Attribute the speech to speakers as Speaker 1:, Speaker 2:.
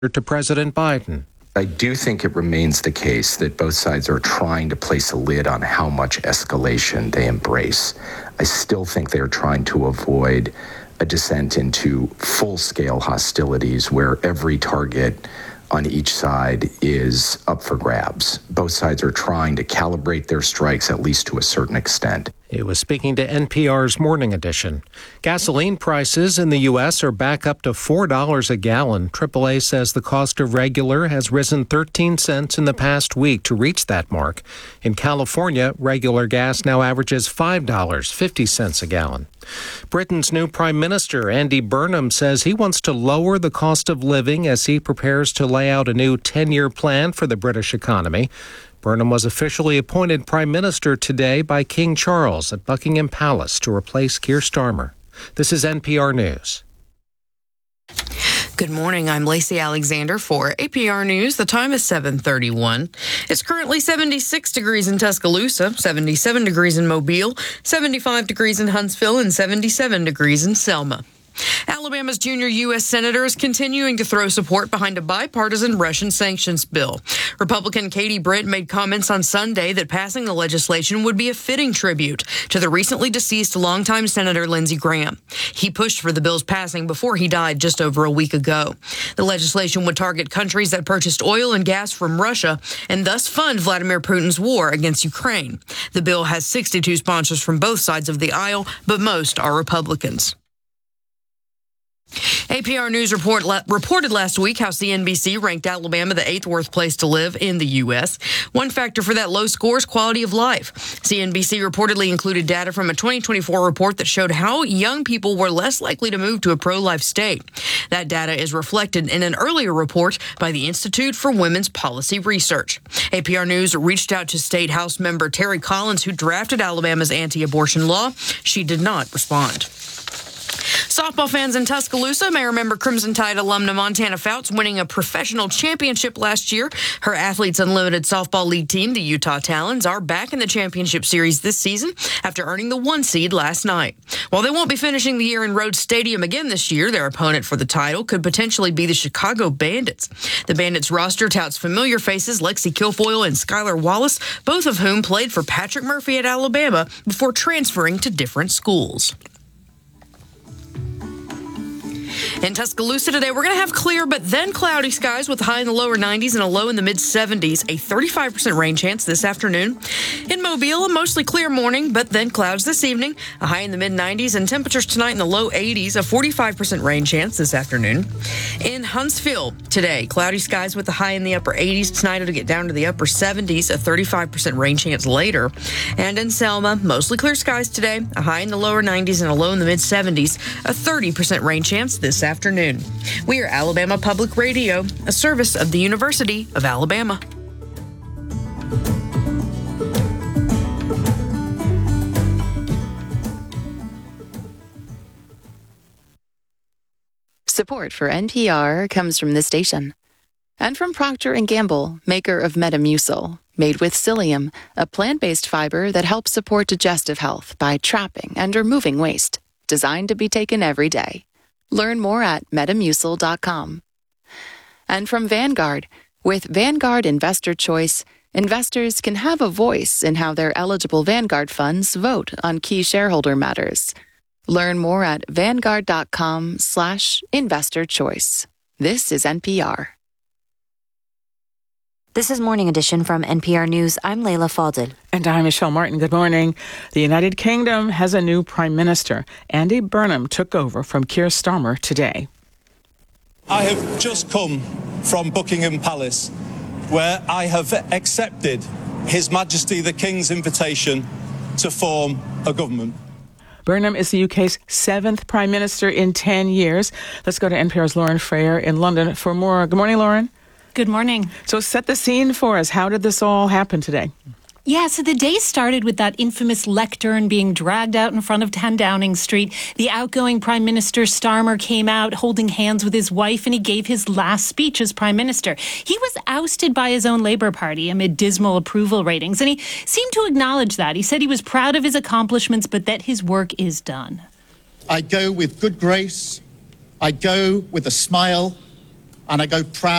Speaker 1: to President Biden.
Speaker 2: I do think it remains the case that both sides are trying to place a lid on how much escalation they embrace. I still think they're trying to avoid a descent into full-scale hostilities where every target on each side is up for grabs. Both sides are trying to calibrate their strikes, at least to a certain extent.
Speaker 1: He was speaking to NPR's Morning Edition. Gasoline prices in the U.S. are back up to $4 a gallon. AAA says the cost of regular has risen 13 cents in the past week to reach that mark. In California, regular gas now averages $5.50 a gallon. Britain's new Prime Minister, Andy Burnham, says he wants to lower the cost of living as he prepares to lay out a new 10-year plan for the British economy. Burnham was officially appointed Prime Minister today by King Charles at Buckingham Palace to replace Keir Starmer. This is NPR News.
Speaker 3: Good morning. I'm Lacey Alexander for APR News. The time is 7:31. It's currently 76 degrees in Tuscaloosa, 77 degrees in Mobile, 75 degrees in Huntsville, and 77 degrees in Selma. Alabama's junior U.S. senator is continuing to throw support behind a bipartisan Russian sanctions bill. Republican Katie Britt made comments on Sunday that passing the legislation would be a fitting tribute to the recently deceased longtime Senator Lindsey Graham. He pushed for the bill's passing before he died just over a week ago. The legislation would target countries that purchased oil and gas from Russia and thus fund Vladimir Putin's war against Ukraine. The bill has 62 sponsors from both sides of the aisle, but most are Republicans. APR News reported last week how CNBC ranked Alabama the 8th worst place to live in the U.S. One factor for that low score is quality of life. CNBC reportedly included data from a 2024 report that showed how young people were less likely to move to a pro-life state. That data is reflected in an earlier report by the Institute for Women's Policy Research. APR News reached out to State House member Terry Collins, who drafted Alabama's anti-abortion law. She did not respond. Softball fans in Tuscaloosa may remember Crimson Tide alumna Montana Fouts winning a professional championship last year. Her Athletes Unlimited softball league team, the Utah Talons, are back in the championship series this season after earning the 1 seed last night. While they won't be finishing the year in Rhodes Stadium again this year, their opponent for the title could potentially be the Chicago Bandits. The Bandits roster touts familiar faces Lexi Kilfoyle and Skylar Wallace, both of whom played for Patrick Murphy at Alabama before transferring to different schools. In Tuscaloosa today, we're going to have clear but then cloudy skies with a high in the lower 90s and a low in the mid-70s, a 35% rain chance this afternoon. In Mobile, a mostly clear morning, but then clouds this evening, a high in the mid-90s, and temperatures tonight in the low 80s, a 45% rain chance this afternoon. In Huntsville today, cloudy skies with a high in the upper 80s. Tonight it'll get down to the upper 70s, a 35% rain chance later. And in Selma, mostly clear skies today, a high in the lower 90s and a low in the mid-70s, a 30% rain chance this afternoon. We are Alabama Public Radio, a service of the University of Alabama.
Speaker 4: Support for NPR comes from this station and from Procter & Gamble, maker of Metamucil, made with psyllium, a plant-based fiber that helps support digestive health by trapping and removing waste, designed to be taken every day. Learn more at Metamucil.com. And from Vanguard, with Vanguard Investor Choice, investors can have a voice in how their eligible Vanguard funds vote on key shareholder matters. Learn more at Vanguard.com/investor choice. This is NPR.
Speaker 5: This is Morning Edition from NPR News. I'm Layla Fadel.
Speaker 6: And I'm Michelle Martin. Good morning. The United Kingdom has a new prime minister. Andy Burnham took over from Keir Starmer today.
Speaker 7: I have just come from Buckingham Palace, where I have accepted His Majesty the King's invitation to form a government.
Speaker 6: Burnham is the UK's 7th prime minister in 10 years. Let's go to NPR's Lauren Frayer in London for more. Good morning, Lauren.
Speaker 8: Good morning.
Speaker 6: So set the scene for us. How did this all happen today?
Speaker 8: Yeah, so the day started with that infamous lectern being dragged out in front of 10 Downing Street. The outgoing Prime Minister Starmer came out holding hands with his wife, and he gave his last speech as Prime Minister. He was ousted by his own Labour Party amid dismal approval ratings, and he seemed to acknowledge that. He said he was proud of his accomplishments, but that his work is done.
Speaker 9: I go with good grace. I go with a smile. and I go proud.